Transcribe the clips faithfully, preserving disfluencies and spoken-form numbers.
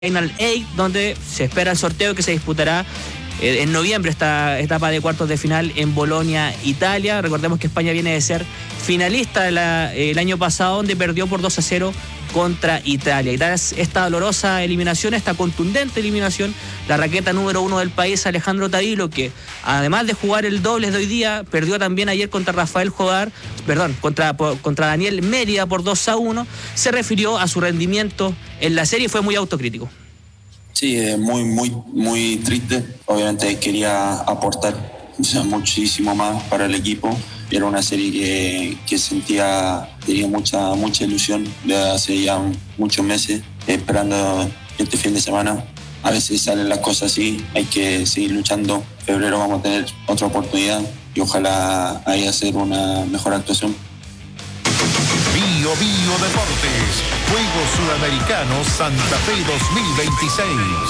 Final ocho, donde se espera el sorteo que se disputará eh, en noviembre, esta etapa de cuartos de final en Bolonia, Italia. Recordemos que España viene de ser finalista de la, eh, el año pasado, donde perdió por dos a cero contra Italia. Y tras esta dolorosa eliminación, esta contundente eliminación, la raqueta número uno del país, Alejandro Tavilo, que además de jugar el dobles de hoy día, perdió también ayer contra Rafael Jodar, perdón, contra, contra Daniel Mérida por dos a uno, se refirió a su rendimiento en la serie y fue muy autocrítico. Sí, eh, muy, muy, muy triste. Obviamente quería aportar muchísimo más para el equipo. Era una serie que, que sentía, tenía mucha, mucha ilusión de hace ya muchos meses, esperando este fin de semana. A veces salen las cosas así, hay que seguir luchando. En febrero vamos a tener otra oportunidad y ojalá haya hacer una mejor actuación. Bio Bio Deportes, Juegos Suramericanos Santa Fe dos mil veintiséis.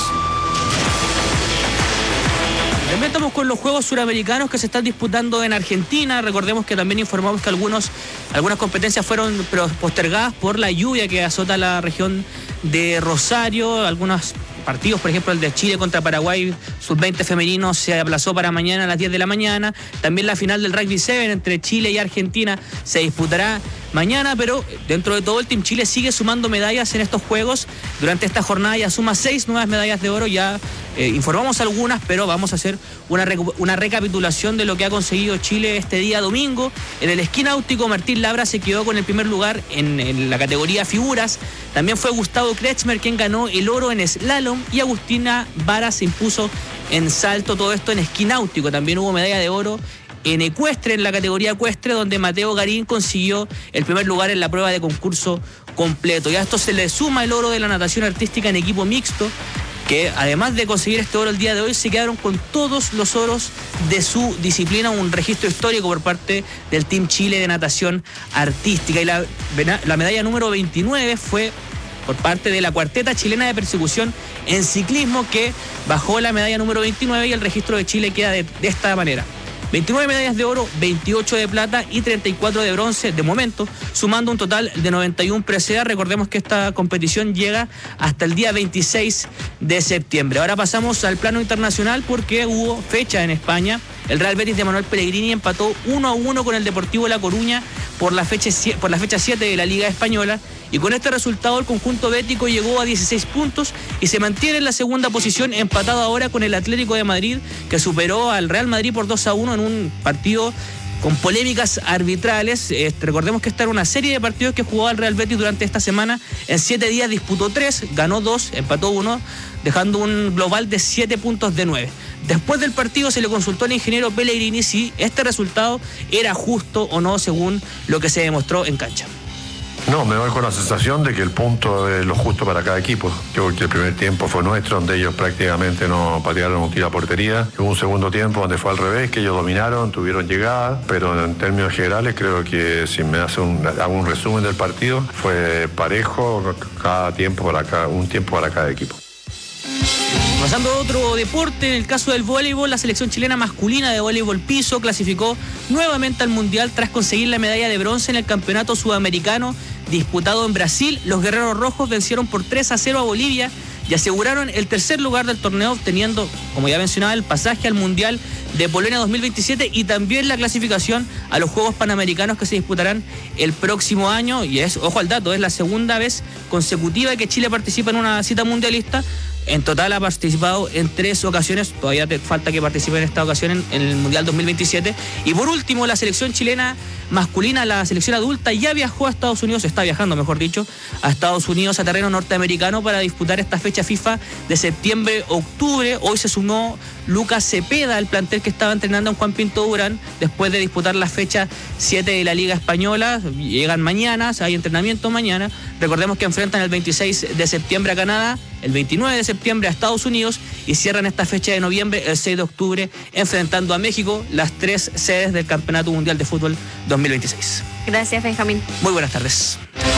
También estamos con los Juegos Suramericanos que se están disputando en Argentina. Recordemos que también informamos que algunos, algunas competencias fueron postergadas por la lluvia que azota la región de Rosario. Algunos partidos, por ejemplo el de Chile contra Paraguay sub veinte femenino, se aplazó para mañana a las diez de la mañana. También la final del Rugby siete entre Chile y Argentina se disputará mañana, pero dentro de todo el Team Chile sigue sumando medallas en estos Juegos. Durante esta jornada ya suma seis nuevas medallas de oro. Ya eh, informamos algunas, pero vamos a hacer una, una recapitulación de lo que ha conseguido Chile este día domingo. En el esquí náutico, Martín Labra se quedó con el primer lugar en, en la categoría figuras. También fue Gustavo Kretschmer quien ganó el oro en slalom y Agustina Vara se impuso en salto. Todo esto en esquí náutico. También hubo medalla de oro en ecuestre, en la categoría ecuestre, donde Mateo Garín consiguió el primer lugar en la prueba de concurso completo. Y a esto se le suma el oro de la natación artística en equipo mixto, que además de conseguir este oro el día de hoy, se quedaron con todos los oros de su disciplina, un registro histórico por parte del Team Chile de natación artística. Y la, la medalla número veintinueve fue por parte de la cuarteta chilena de persecución en ciclismo, que bajó la medalla número veintinueve, y el registro de Chile queda de, de esta manera: veintinueve medallas de oro, veintiocho de plata y treinta y cuatro de bronce de momento, sumando un total de noventa y uno preseas. Recordemos que esta competición llega hasta el día veintiséis de septiembre. Ahora pasamos al plano internacional porque hubo fecha en España. El Real Betis de Manuel Pellegrini empató uno a uno con el Deportivo La Coruña por la fecha por la fecha siete de la Liga Española, y con este resultado el conjunto bético llegó a dieciséis puntos y se mantiene en la segunda posición, empatado ahora con el Atlético de Madrid, que superó al Real Madrid por dos a uno en un partido con polémicas arbitrales. Eh, recordemos que esta era una serie de partidos que jugó el Real Betis durante esta semana. En siete días disputó tres, ganó dos, empató uno, dejando un global de siete puntos de nueve. Después del partido se le consultó al ingeniero Pellegrini si este resultado era justo o no, según lo que se demostró en cancha. No, me voy con la sensación de que el punto es lo justo para cada equipo. Yo creo que el primer tiempo fue nuestro, donde ellos prácticamente no patearon un tiro a portería. Hubo un segundo tiempo donde fue al revés, que ellos dominaron, tuvieron llegada, pero en términos generales creo que, si me hace un, hago un resumen del partido, fue parejo, cada tiempo para cada, un tiempo para cada equipo. Pasando a otro deporte, en el caso del voleibol, la selección chilena masculina de voleibol piso clasificó nuevamente al Mundial tras conseguir la medalla de bronce en el Campeonato Sudamericano disputado en Brasil. Los guerreros rojos vencieron por tres a cero a Bolivia y aseguraron el tercer lugar del torneo, obteniendo, como ya mencionaba, el pasaje al Mundial de Polonia dos mil veintisiete y también la clasificación a los Juegos Panamericanos que se disputarán el próximo año. Y es, ojo al dato, es la segunda vez consecutiva que Chile participa en una cita mundialista. En total ha participado en tres ocasiones, todavía te falta que participe en esta ocasión en, en el Mundial dos mil veintisiete. Y por último, la selección chilena masculina, la selección adulta, ya viajó a Estados Unidos, está viajando mejor dicho, a Estados Unidos a terreno norteamericano para disputar esta fecha FIFA de septiembre-octubre. Hoy se sumó Lucas Cepeda, el plantel que estaba entrenando en Juan Pinto Durán, después de disputar la fecha siete de la Liga Española. Llegan mañana, hay entrenamiento mañana. Recordemos que enfrentan el veintiséis de septiembre a Canadá, el veintinueve de septiembre a Estados Unidos y cierran esta fecha de noviembre, el seis de octubre, enfrentando a México, las tres sedes del Campeonato Mundial de Fútbol dos mil veintiséis. Gracias, Benjamín. Muy buenas tardes.